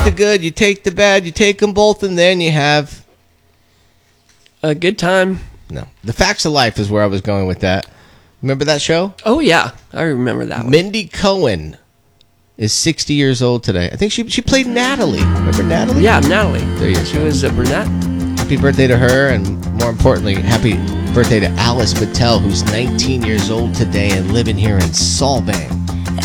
the good, you take the bad, you take them both, and then you have a good time. No. The Facts of Life is where I was going with that. Remember that show? Oh, yeah. I remember that one. Mindy Cohen is 60 years old today. I think she played Natalie. Remember Natalie? Yeah, Natalie. There you go. She was a brunette. Happy birthday to her, and more importantly, happy birthday to Alice Patel, who's 19 years old today and living here in Solvang.